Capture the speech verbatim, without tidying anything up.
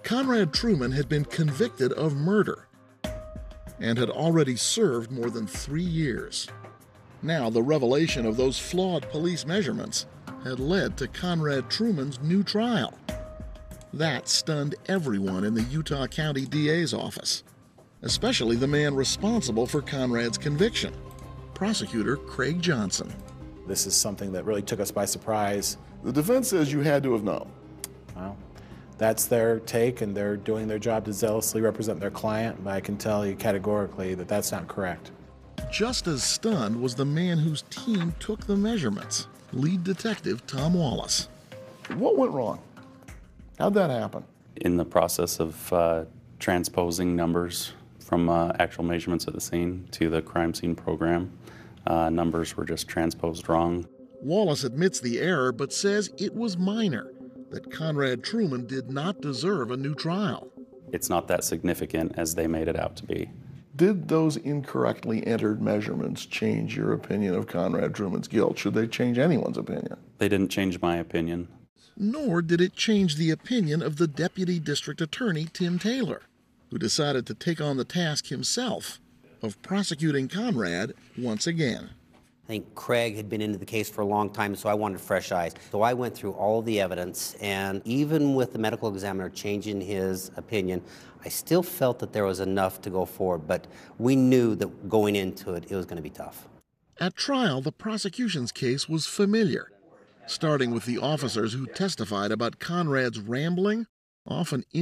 Conrad Truman had been convicted of murder and had already served more than three years. Now, the revelation of those flawed police measurements had led to Conrad Truman's new trial. That stunned everyone in the Utah County D A's office, especially the man responsible for Conrad's conviction, prosecutor Craig Johnson. This is something that really took us by surprise. The defense says you had to have known. Well, that's their take, and they're doing their job to zealously represent their client, but I can tell you categorically that that's not correct. Just as stunned was the man whose team took the measurements, lead detective Tom Wallace. What went wrong? How'd that happen? In the process of uh, transposing numbers from uh, actual measurements at the scene to the crime scene program, uh, numbers were just transposed wrong. Wallace admits the error, but says it was minor, that Conrad Truman did not deserve a new trial. It's not that significant as they made it out to be. Did those incorrectly entered measurements change your opinion of Conrad Truman's guilt? Should they change anyone's opinion? They didn't change my opinion. Nor did it change the opinion of the Deputy District Attorney, Tim Taylor, who decided to take on the task himself of prosecuting Conrad once again. I think Craig had been into the case for a long time, so I wanted fresh eyes. So I went through all the evidence, and even with the medical examiner changing his opinion, I still felt that there was enough to go forward, but we knew that going into it, it was going to be tough. At trial, the prosecution's case was familiar, starting with the officers who testified about Conrad's rambling, often